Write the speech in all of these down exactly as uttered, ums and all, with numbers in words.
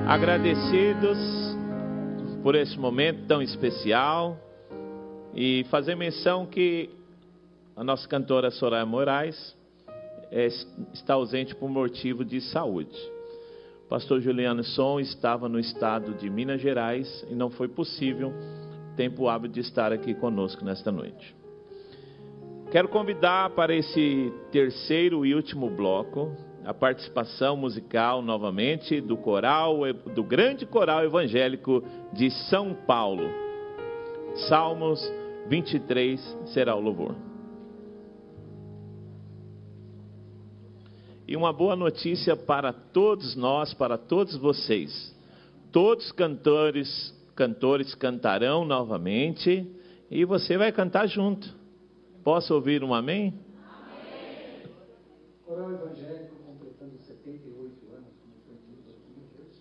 Agradecidos por esse momento tão especial e fazer menção que a nossa cantora Soraya Moraes é, está ausente por motivo de saúde. O pastor Juliano Som estava no estado de Minas Gerais e não foi possível tempo hábil de estar aqui conosco nesta noite. Quero convidar para esse terceiro e último bloco a participação musical novamente do coral, do grande coral evangélico de São Paulo. Salmos vinte e três será o louvor. E uma boa notícia para todos nós, para todos vocês. Todos os cantores, cantores cantarão novamente e você vai cantar junto. Posso ouvir um amém? Amém. Coral evangélico completando setenta e oito anos, como foi dito aqui hoje.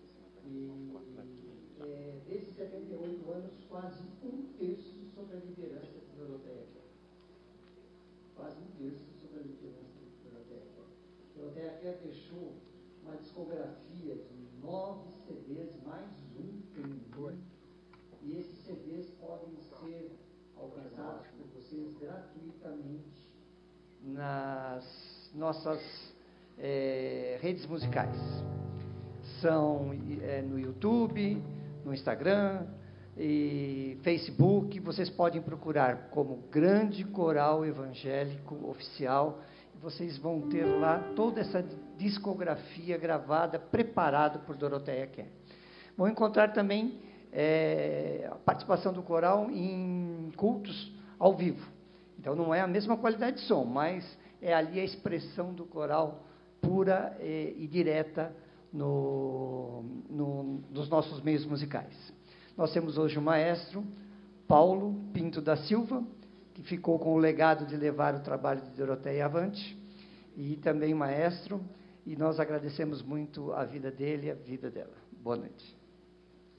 E é, desses setenta e oito anos, quase um terço sobre a liderança de Doroteia. Quase um terço sobre a liderança de Doroteia. Doroteia deixou uma discografia de nove C Ds, mais um tem. E esses C Ds podem ser alcançados por vocês gratuitamente nas nossas é, redes musicais. São é, no YouTube, no Instagram e Facebook. Vocês podem procurar como Grande Coral Evangélico Oficial. E vocês vão ter lá toda essa discografia gravada, preparada por Doroteia Kerr. Vão encontrar também é, a participação do coral em cultos ao vivo. Então não é a mesma qualidade de som, mas é ali a expressão do coral pura e, e direta no, no, nos nossos meios musicais. Nós temos hoje o maestro Paulo Pinto da Silva, que ficou com o legado de levar o trabalho de Doroteia avante, e também maestro, e nós agradecemos muito a vida dele e a vida dela. Boa noite.